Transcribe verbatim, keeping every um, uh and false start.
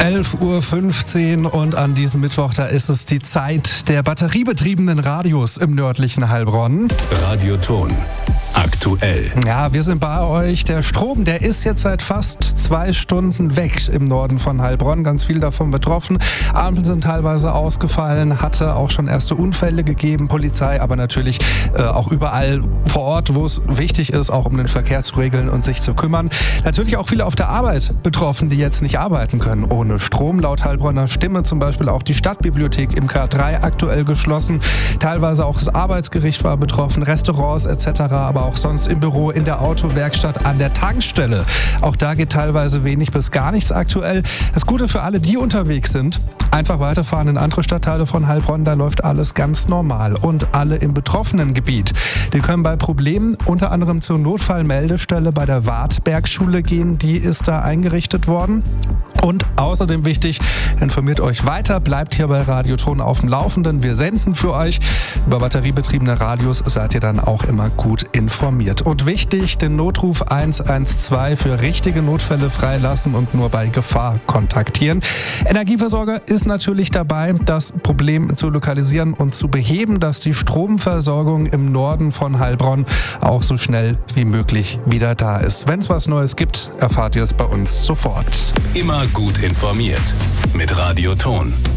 elf Uhr fünfzehn und an diesem Mittwoch, da ist es die Zeit der batteriebetriebenen Radios im nördlichen Heilbronn. Radioton. Aktuell. Ja, wir sind bei euch. Der Strom, der ist jetzt seit fast zwei Stunden weg im Norden von Heilbronn. Ganz viel davon betroffen. Ampeln sind teilweise ausgefallen, hatte auch schon erste Unfälle gegeben. Polizei, aber natürlich äh, auch überall vor Ort, wo es wichtig ist, auch um den Verkehr zu regeln und sich zu kümmern. Natürlich auch viele auf der Arbeit betroffen, die jetzt nicht arbeiten können ohne Strom. Laut Heilbronner Stimme zum Beispiel auch die Stadtbibliothek im K drei aktuell geschlossen. Teilweise auch das Arbeitsgericht war betroffen, Restaurants et cetera, aber auch sonst im Büro, in der Autowerkstatt, an der Tankstelle. Auch da geht teilweise wenig bis gar nichts aktuell. Das Gute für alle, die unterwegs sind, einfach weiterfahren in andere Stadtteile von Heilbronn, da läuft alles ganz normal. Und alle im betroffenen Gebiet, die können bei Problemen unter anderem zur Notfallmeldestelle bei der Wartbergschule gehen, die ist da eingerichtet worden. Und außerdem wichtig, informiert euch weiter, bleibt hier bei Radioton auf dem Laufenden. Wir senden für euch. Über batteriebetriebene Radios seid ihr dann auch immer gut informiert. Und wichtig, den Notruf eins eins zwei für richtige Notfälle freilassen und nur bei Gefahr kontaktieren. Energieversorger ist natürlich dabei, das Problem zu lokalisieren und zu beheben, dass die Stromversorgung im Norden von Heilbronn auch so schnell wie möglich wieder da ist. Wenn es was Neues gibt, erfahrt ihr es bei uns sofort. Immer gut informiert mit Radioton.